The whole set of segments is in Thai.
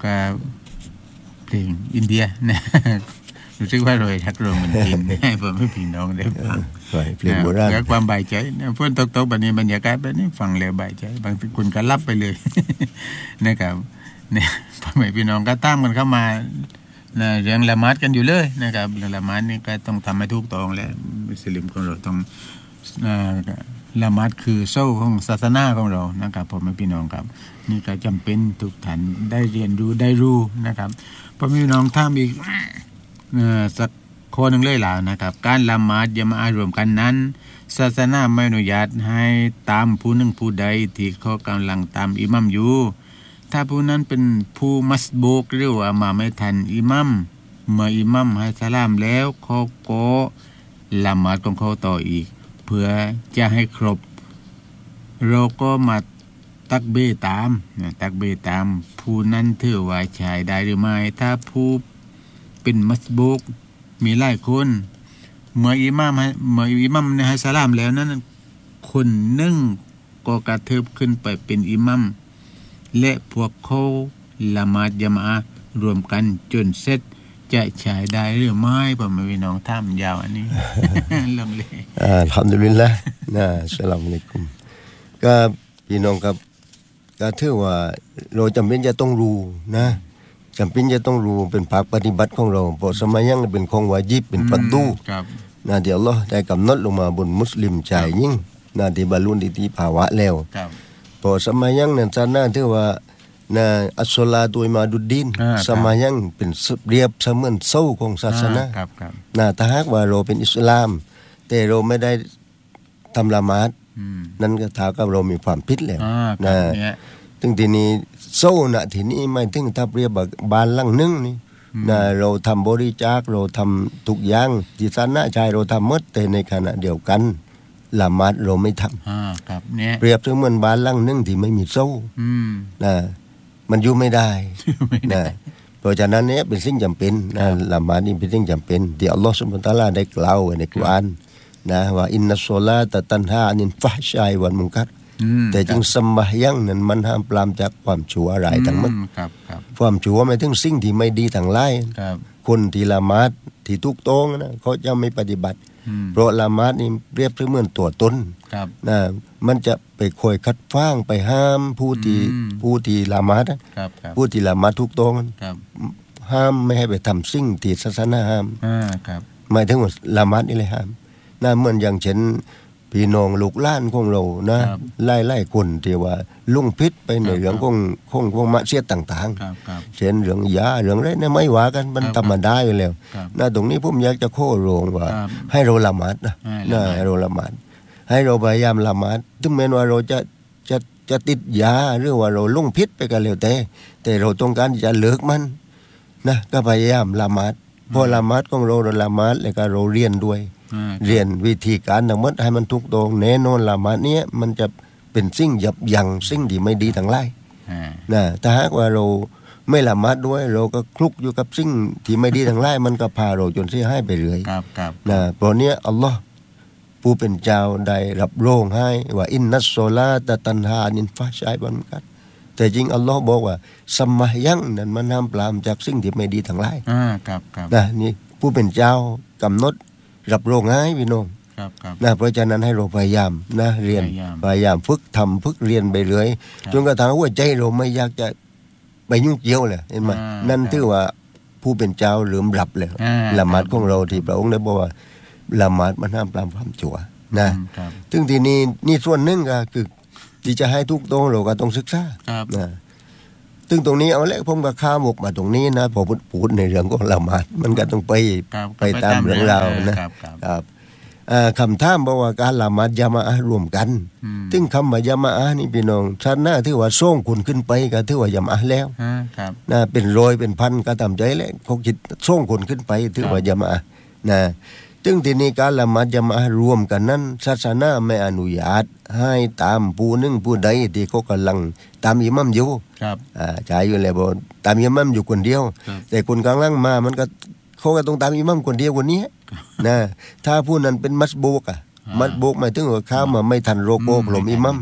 ก็เพลงอินเดียนะรู้สึกว่าเราทักโรมันกินให้พ่อแม่พี่น้องได้ฟังเพลงโบราณเพื่อความสบายใจนะฝนตกๆแบบนี้บรรยากาศแบบนี้ฟังแล้วสบายใจบางทีคุณก็หลับไปเลยนะครับเนี่ยพ่อแม่พี่น้องก็ตามกันเข้ามานะเรื่องละหมาดกันอยู่เลยนะครับเรื่องละหมาดนี่ก็ต้องทำให้ถูกต้องและมุสลิมของเราต้องละหมาดคือโซ่ของศาสนาของเรานะครับพ่อแม่พี่น้องครับนี่ก็จำเป็นทุกท่านได้เรียนรู้ได้รู้นะครับพ่อแม่พี่น้องถามอีกสักข้อนึงเลยล่ะนะครับการละหมาดยะมาอะห์รวมกันนั้นศาสนาไม่อนุญาตให้ตามผู้หนึ่งผู้ใดที่เขากำลังตามอิหมัมอยู่ถ้าผู้นั้นเป็นผู้มัสบูกหรือว่ามาไม่ทันอิหมัมเมื่ออิหมัมให้สลามแล้วเขาก็ละหมาดของเขาต่ออีกเพื่อจะให้ครบเราก็มาตักเบตามตักเบตามผู้นั้นถือว่าใช้ได้หรือไม่ถ้าผู้เป็นมัสบูกมีหลายคนเมื่ออิหมัมให้สลามแล้วนั้นคนหนึ่งก็กระเทิบขึ้นไปเป็นอิหมัมและพวกเขาละหมาดยะมาอะห์รวมกันจนเสร็จจะใช้ได้หรือไม่พ่อแม่พี่น้องถามยาวอันนี้ ลงเลยอัลฮัมดุลิลละห์นะอัสสลามุอะลัยกุมก็พี่น้องครับก็ถือว่าเราจำเป็นจะต้องรู้นะจำเป็นจะต้องรู้เป็นภาคปฏิบัติของเราเพราะสมัยยังเป็นของวาญิบเป็นฟัรดูนะที่อัลเลาะห์ได้กำหนดลงมาบนมุสลิมชายหญิงนะที่บรรลุนิติภาวะแล้วเพราะสมัยยังนั้นศาสนาถือว่านะอัสศอลาตุอิมาดุดดีนสมัยยังเป็นเปรียบเสมือนโซ่ของศาสนานะถ้าหากว่าเราเป็นอิสลามแต่เราไม่ได้ทำละหมาดนั่นก็เท่ากับเรามีความผิดแล้วนะถึงทีนี้โซ่ณที่นี้ไม่ถึงถ้าเปรียบบ้านหลังนึงนี่นะเราทำบริจาคเราทำทุกอย่างที่ศาสนาใจเราทำหมดแต่ในขณะเดียวกันละหมาดเราไม่ทำครับเนี่ยเปรียบเสมือนบ้านหลังนึงที่ไม่มีโซ่นะมันอยู่ไม่ได้นะเพราะฉะนั้นเนี่ยเป็นสิ่งจำเป็นนะละหมาดนี่เป็นสิ่งจำเป็นที่อัลเลาะห์ซุบฮานะฮูวะตะอาลาได้กล่าวไว้ในกุรอานนะว่าอินนัสศอลาตะตันฮาอันิลฟะฮชัยวัลมุนกัรแต่จริงสมาห์ยังนั้นมันห้ามปรามจากความชั่วร้ายทั้งหมดความชั่วหมายถึงสิ่งที่ไม่ดีทั้งหลายคนที่ละหมาดที่ถูกต้องนะเขาจะไม่ปฏิบัติเพราะละหมาดนี่เปรียบเหมือนตัวตนนะมันจะไปคอยคัดฟ้างไปห้ามผู้ที่ละหมาดผู้ที่ละหมาดถูกต้องห้ามไม่ให้ไปทำสิ่งที่ศาสนาห้ามหมายถึงว่าละหมาดนี่เลยห้ามนะเหมือนอย่างเช่นพี่น้องลูกหลานของเรานะไล่ๆคนที่ว่าลุ่งพิษไปในเรื่องของมะเสียต่างๆเช่นเรื่องยาเรื่องอะไรเนี่ยไม่ว่ากันมันธรรมดาอยู่แล้วนะตรงนี้ผมอยากจะโค้โรงว่าให้เราละหมาดนะให้เราละหมาดให้เราพยายามละหมาดถึงแม้ว่าเราจะติดยาหรือว่าเราลุ่งพิษไปกันแล้วแต่เราต้องการจะเลิกมันนะก็พยายามละหมาดพอละหมาดของเราละหมาดแล้วก็เราเรียนด้วยเรียนวิธีการทั้งหมดให้มันถูกต้องแน่นอนละหมาดเนี้ยมันจะเป็นสิ่งยับยั้งสิ่งที่ไม่ดีทั้งหลายนะถ้าหากว่าเราไม่ละหมาดด้วยเราก็คลุกอยู่กับสิ่งที่ไม่ดีทั้งหลายมันก็พาเราจนเสียหายไปเรื่อยนะเพราะเนี้ยอัลเลาะห์ผู้เป็นเจ้าได้รับรองให้ว่าอินนัสศอลาตะตันฮาอันิลฟะฮชัยวัลมุนกัรแต่จริงอัลเลาะห์บอกว่าสมาห์ยังนั้นมันห้ามปรามจากสิ่งที่ไม่ดีทั้งหลายนะนี่ผู้เป็นเจ้ากำหนดรับรองให้พี่น้องนะเพราะฉะนั้นให้เราพยายามนะเรียนพยายามฝึกทำฝึกเรียนไปเรื่อยจนกระทั่งหัวใจเราไม่อยากจะไปยุ่งเกี่ยวเลยเห็นไหมนั่นถือว่าผู้เป็นเจ้าลืมรับเลยละหมาดของเราที่พระองค์ได้บอกว่าละหมาดมันห้ามปรามความชั่วนะซึ่งทีนี้นี่ส่วนหนึ่งก็คือที่จะให้ทุกตรงเราก็ต้องศึกษานะซึ่งตรงนี้เอาละผมก็ข้ามออกมาตรงนี้นะพอพูดในเรื่องของละหมาดมันก็ต้องไปตามเรื่องราวนะครับคำถามบอกว่าการละหมาดยะมาอะห์รวมกันซึ่งคำว่ายะมาอะห์นี่พี่น้องชาติหน้าถือว่าส่งคนขึ้นไปก็ถือว่ายะมาอะห์แล้วนะเป็นร้อยเป็นพันก็ตามใจแหละเขาคิดส่งคนขึ้นไปถือว่ายะมาอะห์นะซึ่งทีนี้การละหมาดยะมาอะห์รวมกันนั้นศาสนาไม่อนุญาตให้ตามผู้หนึ่งผู้ใดที่เขากำลังตามอิหมัมอยู่ใช่อยู่แล้วบ่ตามอิหมัมอยู่คนเดียวแต่คนกลางล่างมามันก็เขาก็ต้องตามอิหมัมคนเดียวคนนี้นะถ้าผู้นั้นเป็นมัสบูกมัสบูกหมายถึงว่าเขามาไม่ทันโรโกกลมอิหมัม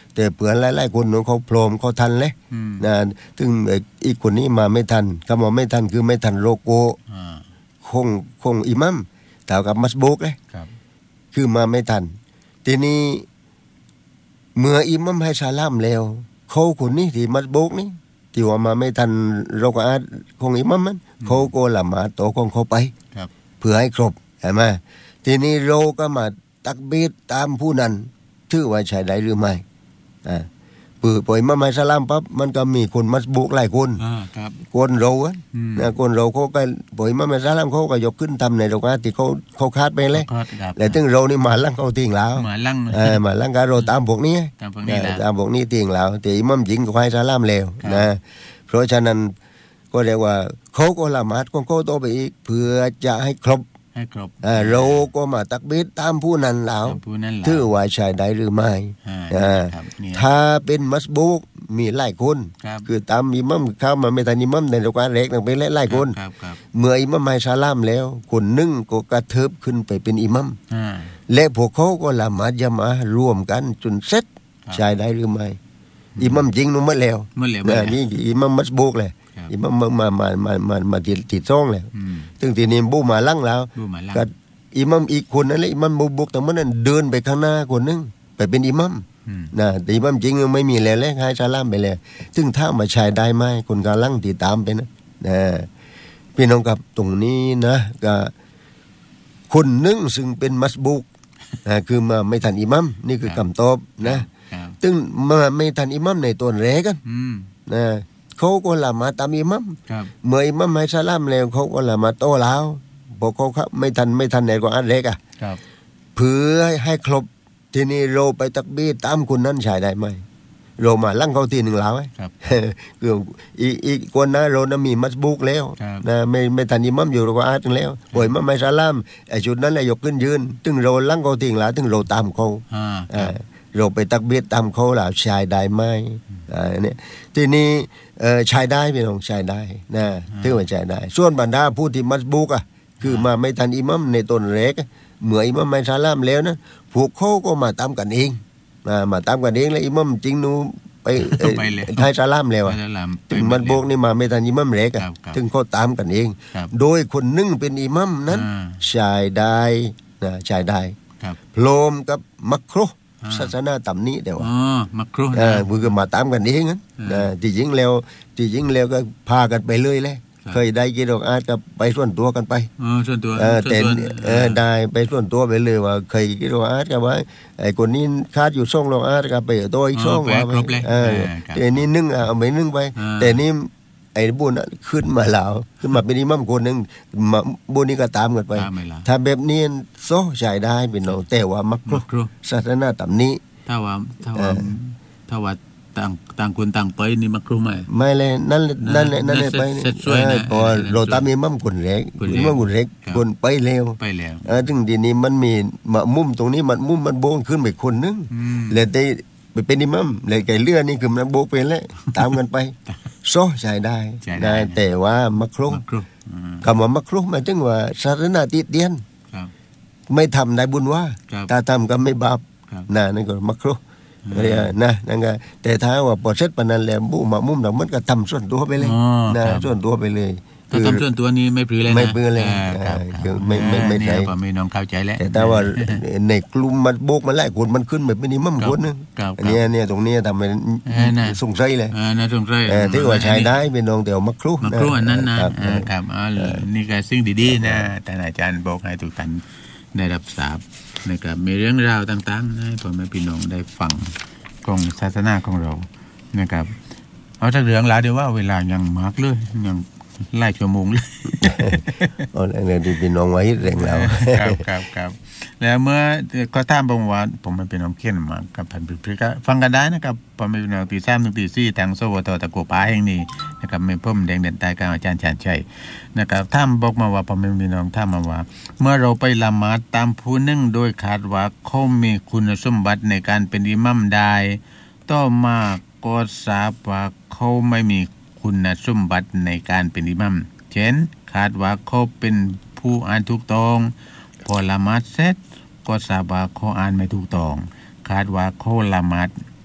แต่เผื่อหลายๆคนเขาโผล่เขาทันเลยนะถึงอีกคนนี้มาไม่ทันคำว่าไม่ทันคือไม่ทันโลโก้คงอิหมัมเท่ากับมัสบุกเลยคือมาไม่ทันทีนี้เมื่ออิหมัมให้ซาลามแล้วเขาคนนี้ที่มัสบุกนี่ที่ว่ามาไม่ทันโรกอาของอิหมัมมันเขาก็ละหมาดโตของเขาไปเพื่อให้ครบเห็นไหมทีนี้เราก็มาตักบีดตามผู้นั้นถือว่าใช่ได้หรือไม่ปล่อยมาไม่สลามปั๊บมันก็มีคนมัสบุกหลายคนคนเราคนเราเขาก็ปล่อยมาไม่สลามเขาก็ยกขึ้นทำในโรกอาที่เขาคาดไปเลยแต่ถึงเรานี่มาลั่งเขาทิ้งแล้วมาลั่งก็เราตามพวกนี้ตามพวกนี้ทิ้งแล้วแต่อิหมัมหญิงก็ให้สลามแล้วนะเพราะฉะนั้นก็เรียกว่าเขาก็ละหมาดของเขาต่อไปอีกเพื่อจะให้ครบเราก็มาตักบีดตามผู้นั้นแล้วถือว่าใช่ได้หรือไม่ถ้าเป็นมัสบุกมีหลายคนคือตามอิหมัมเข้ามาไม่ทันอิหมัมในโอกาสแรกต้องเป็นหลายคนเมื่ออิหมัมให้ซาลามแล้วคนหนึ่งก็กระเทิบขึ้นไปเป็นอิหมัมและพวกเขาก็ละหมาดยะมาอะห์ร่วมกันจนเสร็จใช่ได้หรือไม่อิหมัมจริงนู้นหมดแล้วนี่อิหมัมมัสบุกเลยอิหมัมมาติดซ่องแล้วถึงทีนี้บูมาลั่งแล้วก็อิหมัมอีกคนนั่นแหละอิหมัมบุกแต่มันนั้นเดินไปข้างหน้าคนนึงไปเป็นอิหมัมนะแต่อิหมัมจริงไม่มีแล้วให้ซาลามไปแล้วซึ่งถ้ามาใช้ได้ไหมคนกำลังติดตามไปนะพี่น้องกับตรงนี้นะก็คนนึงซึ่งเป็นมัสบุกคือมาไม่ทันอิหมัมนี่คือคำตอบนะซึ่งมาไม่ทันอิหมัมในตอนแรกกันนะเขาก็ละมาตามอิหมัมเมื่ออิหมัมให้ซาลามแล้วเขาก็ละมาโตแล้วพอเขาไม่ทันไหนก็อันเล็กเพื่อให้ครบทีนี้เราไปตักบีดตามคนนั้นใช้ได้ไหมเรามาลั่งเขาทีหนึ่งแล้วคืออีกคนนะเรานะมีมัสบุกแล้วนะไม่ทันอิหมัมอยู่เราก็อาจแล้วปล่อยมัมให้ซาลามไอ้ชุดนั้นเลยยกขึ้นยืนถึงเราลั่งเขาทีแล้วถึงเราตามเขาเราไปตักบีดตามเขาแล้วใช้ได้ไหมเนี่ยทีนี้ใช้ได้พี่น้องใช้ได้นะถือว่าใช้ได้ส่วนบรรดาผู้ที่มัสบุกคือมาไม่ทันอิหมัมในต้นแรกเมื่ออิหมัมไม่ซาลามแล้วนะพวกเขาก็มาตามกันเองมาตามกันเองแล้วอิหมัมจริงนู้ไปให้ซาลามแล้วถึงมัสบุกนี่มาไม่ทันอิหมัมแรกถึงเขาตามกันเองโดยคนนึงเป็นอิหมัมนั้นใช้ได้นะใช้ได้พร้อมกับมักรุศาสนาต่ำนี้เดี๋ยวมักรุมือก็มาตามกันเองนะที่จริงแล้วก็พากันไปเลยแหละเคยได้กี่ดอกอาจจะไปส่วนตัวกันไปส่วนตัวแต่ได้ไปส่วนตัวไปเลยว่าเคยกี่ดอกอาจจะว่าไอ้คนนี้คาดอยู่2ดอกอาจก็ไปตัวอีก2ว่าไปแต่นี่นึงเอาไปนึงไปแต่นี่ไอ้บุญขึ้นมาแล้วขึ้นมาเป็นอิหมัมคนนึงบุญนี้ก็ตามกันไปถ้าแบบนี้โซใช้ได้เป็นน้องแต่ว่ามักรุศาสนาต่ำนี้ถ้าว่าต่างคนต่างไปนี่มักรุไม่เลยนั่นไปพอเราตามอิหมัมคนแรกอิหมัมคนแรกคนไปแล้วถึงทีนี้มันมีมุมตรงนี้มันมุมมันโบงขึ้นไปคนนึงแล้วได้ไปเป็นอิหมัมเลยไก่เลือนี่คือมันโบกเป็นแล้วตามกันไปโซใช้ได้แต่ว่ามักรุคำว่ามักรุหมายถึงว่าศาสนาติเตียนไม่ทำได้บุญว่าถ้าทำก็ไม่บาปนั่นก็มักรุนะนั่นก็แต่ถ้าว่าพอเสร็จปานนั้นแล้วมุมหนังมันก็ทำส่วนตัวไปเลยนะส่วนตัวไปเลยถ้าทำส่วนตัวนี้ไม่ปรือเลยนะไม่ปรือเลยคือไม่ใช่ไม่น้องเข้าใจแล้วแต่ว่าในกลุ่มมันโบกมันหลายคนมันขึ้นแบบเป็นอิหมัมคนนึงอันนี้เนี่ยตรงนี้ทำให้สงสัยเลยน่าสงสัยที่ว่าใช้ได้เป็นน้องเดียวมักรุอันนั้นนะครับนี่ก็สิ่งดีๆนะแต่อาจารย์บอกให้ทุกท่านได้รับทราบนะครับมีเรื่องราวต่างๆให้พ่อแม่พี่น้องได้ฟังของศาสนาของเรานะครับเอาจากเรื่องราวเดี๋ยวว่าเวลายังมากเลยยังหลายชั่วโมงเลยเอาแล้วที่พี่น้องไว้แรงแล้วครับแล้วเมื่อก็ถามบอกว่าผมไม่เป็นน้องเขียนมากับพันธุ์พริกฟังกันได้นะครับพอไม่เป็นน้องตี 3 ถึงตี 4ทางสวทตะกัวป่าแห่งนี้นะครับไม่พ่มแดงเด่นใต้กลางอาจารย์ชาญชัยนะครับถามบอกมาว่าพอไม่เป็นน้องถามมาว่าเมื่อเราไปละหมาดตามผู้นึงโดยคาดว่าเขามีคุณสมบัติในการเป็นอิหมัมได้ต่อมาก็ทราบว่าเขาไม่มีคุณสมบัติในการเป็นอิหมัมเช่นคาดว่าเขาเป็นผู้อ่านถูกต้องพอละหมาดเสร็จก็ทราบว่าเขาอ่านไม่ถูกต้องคาดว่าเขาละหมาด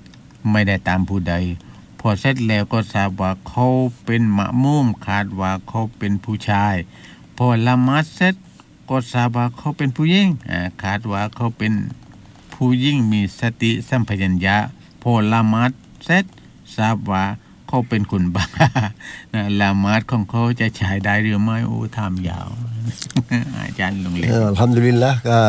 ไม่ได้ตามผู้ใดพอเสร็จแล้วก็ทราบว่าเขาเป็นมะมุมคาดว่าเขาเป็นผู้ชายพอละหมาดเสร็จก็ทราบว่าเขาเป็นผู้หญิงคาดว่าเขาเป็นผู้หญิงมีสติสัมปชัญญะพอละหมาดเสร็จทราบว่าเขาเป็นคนบ้านะละหมาดของเขาจะใช้ได้หรือไม่โอ้ถามยาว อาจารย์ลงเลยอัลฮัมดุลิลละห์ก็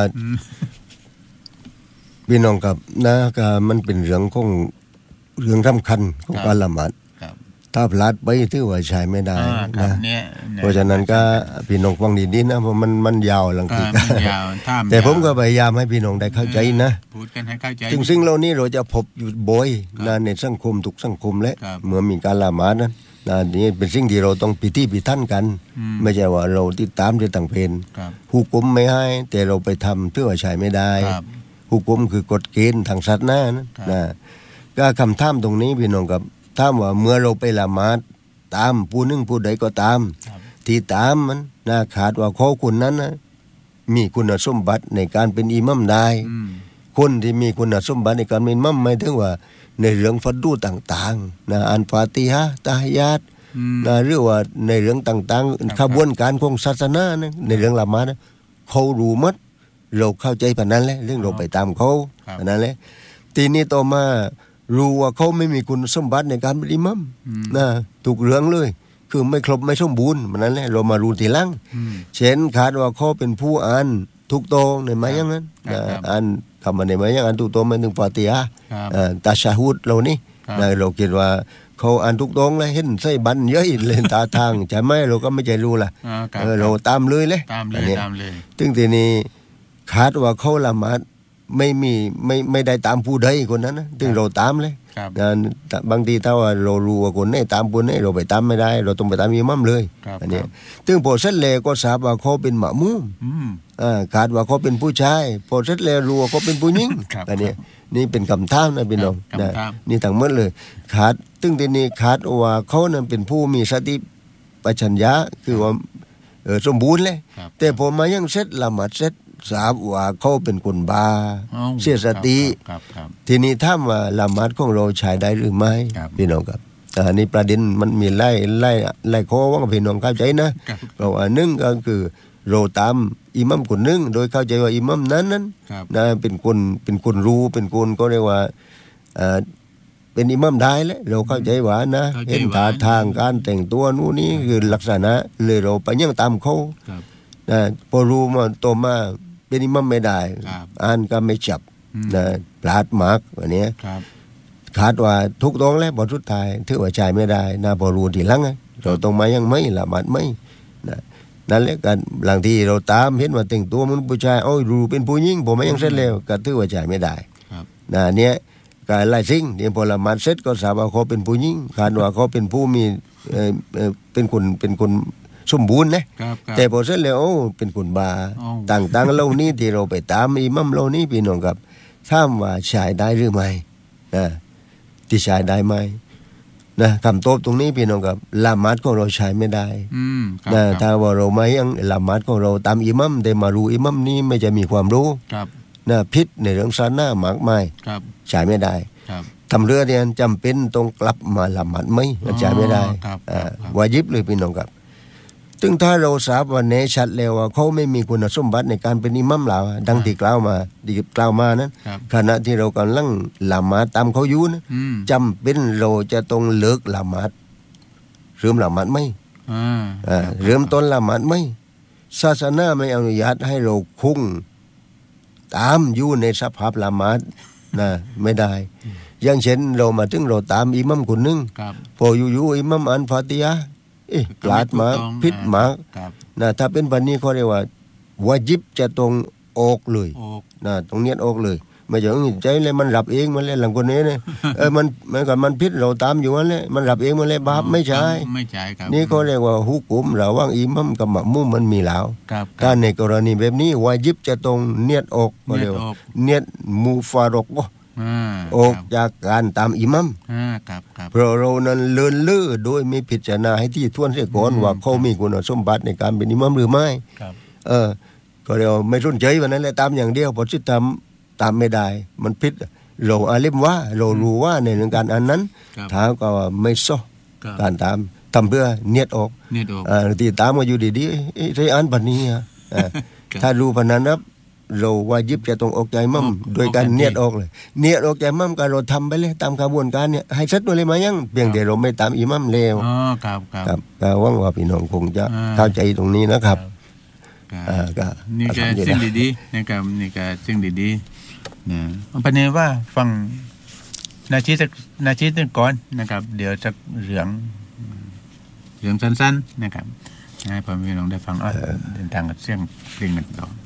พี่น้องกับนะก็มันเป็นเรื่องของเรื่องสำคัญของการละหมาดถ้าพลาดไปถือว่าใช้ไม่ได้นะเพราะฉะนั้นก็พี่น้องฟังดีๆนะเพราะมันยาวหลังคือแต่ผมก็พยายามให้พี่น้องได้เข้าใจนะพูดกันให้เข้าใจซึ่งเหล่านี้เราจะพบอยู่บ่อยนะในสังคมทุกสังคมและเมื่อมีการละหมาดนั้นนี่เป็นสิ่งที่เราต้องพิธีพิถันกันไม่ใช่ว่าเราติดตามที่ต่างเพลผู้กุมไม่ให้แต่เราไปทำเพื่อว่าใช้ไม่ได้ผู้กุมคือกฎเกณฑ์ทางศาสนานะก็คำถามตรงนี้พี่น้องกับถามว่าเมื่อเราไปละหมาดตามผู้หนึ่งผู้ใดก็ตามที่ตามมันนะขาดว่าข้อคุณนั้นนะมีคุณสมบัติในการเป็นอิหมัมได้คนที่มีคุณสมบัติในการเป็นอิหมัมหมายถึงว่าในเรื่องฟัดดูต่างๆนะอันฟาติฮะตะฮิยาตนะหรือว่าในเรื่องต่างๆขบวนการของศาสนานะในเรื่องละหมาดนะเขารู้หมดเราเข้าใจปานนั้นแหละเรื่องเราไปตามเขาปานนั้นแหละทีนี้ต่อมารู้ว่าเขาไม่มีคุณสมบัติในการเป็นอิหมัมนะถูกเรื่องเลยคือไม่ครบไม่สมบูรณ์ปานนั้นแหละเรามารู้ทีหลังเช่นขาดว่าเขาเป็นผู้อ่านถูกต้องในหมายอย่างนั้นอ่านคำในหมายอย่างนั้นถูกต้องหมายถึงฟาติฮะตะชะฮูดเรานี่เราคิดว่าเขาอ่านถูกต้องแล้วเห็นใส่บันเยอะเล่นตาทางใช่ไหมเราก็ไม่ใจรู้ล่ะเราตามเลยเลยตามเลยถึงทีนี้ขาดว่าเขาละหมาดไม่ได้ตามผู้ใดคนนั้นนะถึงเราตามเลยบางทีถ้าว่าเรารู้ว่าคนไหนตามคนไหนเราไปตามไม่ได้เราต้องไปตามอิหมัมเลยอันนี้ถึงพอเสร็จแล้วก็ทราบว่าเขาเป็นมะมุมขาดว่าเขาเป็นผู้ชายพอเสร็จแล้วรู้ว่าเขาเป็นผู้หญิงอันนี้นี่เป็นคำถามนะพี่น้องนะนี่ทั้งหมดเลยขาดถึงทีนี้ขาดว่าเขานั้นเป็นผู้มีสติปัญญญะคือว่าสมบูรณ์เลยแต่พอมายังเสร็จละหมาดเสร็จทราบว่าเขาเป็นคนบ้าเสียสติทีนี้ถามว่าละหมาดของเราใช้ได้หรือไม่พี่น้องครับอันนี้ประเด็นมันมีไล่ข้อว่าพี่น้องเข้าใจนะเพราะว่าหนึ่งก็คือเราตามอิหมัมคนหนึ่งโดยเข้าใจว่าอิหมัมนั้นนะเป็นคนรู้เป็นคนก็เรียกว่าเป็นอิหมัมได้แล้วเราเข้าใจว่านะเห็นท่าทางการแต่งตัวนู่นนี่คือลักษณะเลยเราไปยังตามเขานะพอรู้มาโตมาเป็นอิหมัมไม่ได้อ่านก็ไม่จับนะพลาดมากวันนี้ขาดว่าทุกตรงแล้วบทสุดท้ายถือว่าใจไม่ได้นะพอรู้ทีหลังเราต้องมายังไม่ละหมาดไม่นะนั่นแหละกันบางทีเราตามเห็นว่าแต่งตัวมันผู้ชายโอ้ยรู้เป็นผู้หญิงผมไม่ยังเสร็จแล้วก็ถือว่าใจไม่ได้นะเนี้ยการไล่สิ่งที่พอละหมาดเสร็จก็ทราบว่าเขาเป็นผู้หญิงขาดว่าเขาเป็นผู้มีเป็นคนสมบูรณ์นะแต่พอเสร็จแล้วเป็นคนบาต่างๆเหล่านี้ที่เราไปตามอิหมัมเหล่านี้พี่น้องครับถามว่าใช้ได้หรือไม่ที่ใช้ได้ไหมนะคำตอบตรงนี้พี่น้องครับละหมาดของเราใช้ไม่ได้นะถ้าว่าเราไม่ยังละหมาดของเราตามอิหมัมแต่มารู้อิหมัมนี้ไม่จะมีความรู้นะพิษในเรื่องศาสนามากมายใช้ไม่ได้ทำเรือเนี่ยจำเป็นต้องกลับมาละหมาดไหมใช้ไม่ได้วาญิบเลยพี่น้องครับซึ่งถ้าเราทราบว่าแน่ชัดแล้วว่าเขาไม่มีคุณสมบัติในการเป็นอิหมัมเราดังที่กล่าวมานั้นขณะที่เรากำลังละหมาดตามเขาอยู่นะจำเป็นเราจะต้องเลิกละหมาดเริ่มละหมาดไหมเริ่มต้นละหมาดไหมศาสนาไม่อนุญาตให้เราคุ้งตามอยู่ในสภาพละหมาดนะไม่ได้อย่างเช่นเรามาถึงเราตามอิหมัมคนนึงพออยู่อิหมัมอ่านฟาติฮะกลาดมาพิษมานะถ้าเป็นวันนี้เขาเรียกว่าวาญิบจะตรงออกเลยนะตรงเนี้ยออกเลยไม่ใช่ใจเลยมันรับเองมันเลยหลังคนนี้เนี่ยมันพิษเราตามอยู่นั่นแหละมันรับเองมันเลยบาปไม่ใช่ครับนี่เขาเรียกว่าฮุกุมระหว่างอิหมัมกับมะมุมมันมีแล้วถ้าในกรณีแบบนี้วาญิบจะตรงเนียดออกเขาเรียกว่าเนียดมูฟารกออกจากการตามอิหมัมเพราะเรานั้นเลื่อนเลื่อโดยไม่พิจารณาให้ที่ถ้วนเสียก่อนว่าเขามีคุณสมบัติในการเป็นอิหมัมหรือไม่ก็เรียกไม่สนใจวันนั้นแหละตามอย่างเดียวพอที่ตามไม่ได้มันผิดเราอาลิมว่าเรารู้ว่าในเรื่องการอันนั้นถ้าก็ไม่ซอการตามทำเพื่อเนียดออกตีตามมาอยู่ดีๆใช้อันบัดนี้ถ้ารู้ปานนั้นครับเราว่ายิบจะต้องออกใจมั่มโดยการเนียดออกเลยเนียดออกใจมั่มก็เราทำไปเลยตามกระบวนการเนี่ยให้เสร็จเลยมายังเพียงแต่เราไม่ตามอิหมัมเลวครับก็หวังว่าพี่น้องคงจะเข้าใจตรงนี้นะครับก็นี่ก็สิ่งดีๆนะครับนี่ก็สิ่งดีๆนะประเด็นว่าฟังนาทีก่อนนะครับเดี๋ยวจะเรื่องสั้นๆนะครับให้พ่อแม่พี่น้องได้ฟังเดินทางกับเสียงเพลงกันต่อ